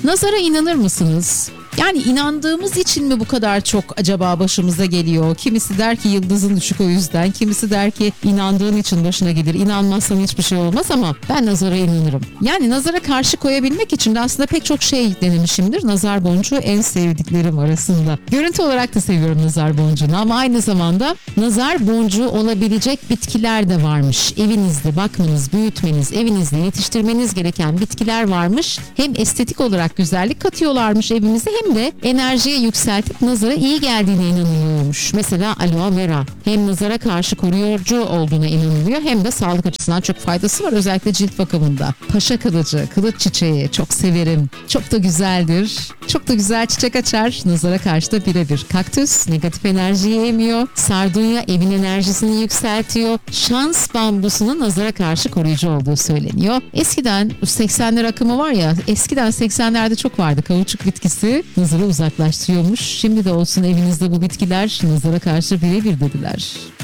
Nazara inanır mısınız? Yani inandığımız için mi bu kadar çok acaba başımıza geliyor? Kimisi der ki yıldızın düşük o yüzden. Kimisi der ki inandığın için başına gelir. İnanmazsan hiçbir şey olmaz ama ben nazara inanırım. Yani nazara karşı koyabilmek için de aslında pek çok şey denemişimdir. Nazar boncuğu en sevdiklerim arasında. Görüntü olarak da seviyorum nazar boncuğunu ama aynı zamanda nazar boncuğu olabilecek bitkiler de varmış. Evinizde bakmanız, büyütmeniz, evinizde yetiştirmeniz gereken bitkiler varmış. Hem estetik olarak güzellik katıyorlarmış evimize hem de enerjiye yükseltip nazara iyi geldiğine inanılıyormuş. Mesela aloe vera hem nazara karşı koruyucu olduğuna inanılıyor hem de sağlık açısından çok faydası var özellikle cilt bakımında. Paşa kılıcı, kılıç çiçeği çok severim. Çok da güzeldir. Çok da güzel çiçek açar. Nazara karşı da birebir. Kaktüs negatif enerjiyi emiyor. Sardunya evin enerjisini yükseltiyor. Şans bambusunun nazara karşı koruyucu olduğu söyleniyor. Eskiden 80'ler akımı var ya, eskiden 80'lerde çok vardı kauçuk bitkisi. Nazarı uzaklaştırıyormuş. Şimdi de olsun evinizde bu bitkiler nazara karşı birebir dediler.